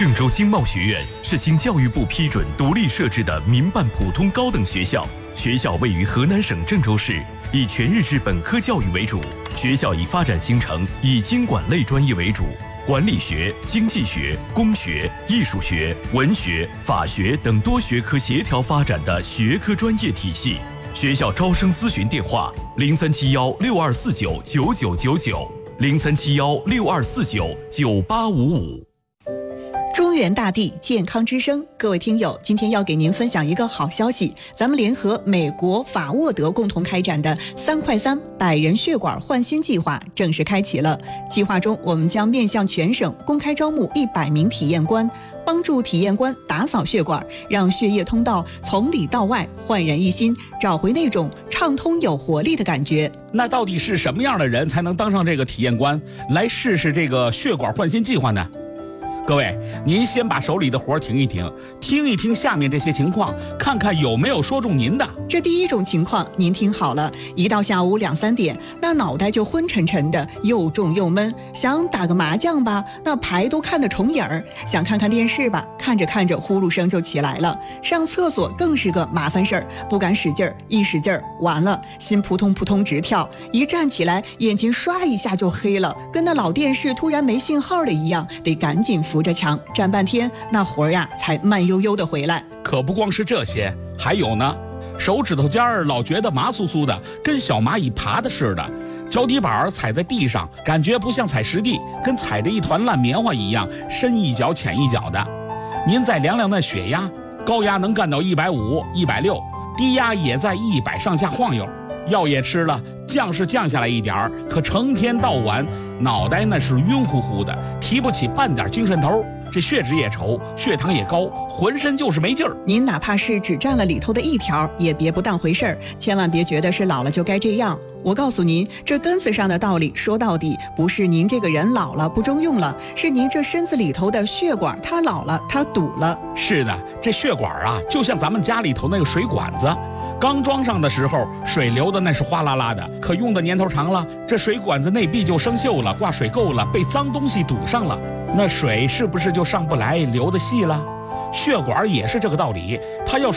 郑州经贸学院是经教育部批准独立设置的民办普通高等学校。学校位于河南省郑州市，以全日制本科教育为主。学校以发展形成以经管类专业为主，管理学、经济学、工学、艺术学、文学、法学等多学科协调发展的学科专业体系。学校招生咨询电话：037162499990，037162499855。 中原大地健康之声，各位听友，今天要给您分享一个好消息，咱们联合美国、法沃德共同开展的3块3百人血管换心计划正式开启了。计划中，我们将面向全省公开招募100名体验官，帮助体验官打扫血管，让血液通道从里到外焕然一新，找回那种畅通有活力的感觉。 那到底是什么样的人才能当上这个体验官，来试试这个血管换心计划呢？各位，您先把手里的活停一停，听一听下面这些情况，看看有没有说中您的。 这第一种情况您听好了，一到下午2、3点，那脑袋就昏沉沉的，又重又闷，想打个麻将吧，那牌都看得重影儿；想看看电视吧，看着看着呼噜声就起来了。上厕所更是个麻烦事儿，不敢使劲儿，一使劲儿完了，心扑通扑通直跳，一站起来眼睛刷一下就黑了，跟那老电视突然没信号了一样，得赶紧扶着墙站半天，那活呀才慢悠悠的回来。 可不光是这些，还有呢，手指头尖儿老觉得麻酥酥的，跟小蚂蚁爬的似的，脚底板踩在地上，感觉不像踩实地，跟踩着一团烂棉花一样，深一脚浅一脚的。您再量量那血压，高压能干到150、160，低压也在100上下晃悠。药也吃了，降是降下来一点儿，可成天到晚脑袋那是晕乎乎的，提不起半点精神头，这血脂也稠，血糖也高，浑身就是没劲儿。 您哪怕是只占了里头的一条，也别不当回事儿，千万别觉得是老了就该这样。我告诉您，这根子上的道理说到底，不是您这个人老了不中用了，是您这身子里头的血管它老了，它堵了。 是的，这血管啊，就像咱们家里头那个水管子，刚装上的时候水流的那是哗啦啦的，可用的年头长了，这水管子内壁就生锈了，挂水垢了，被脏东西堵上了，那水是不是就上不来，流的细了？血管也是这个道理，它要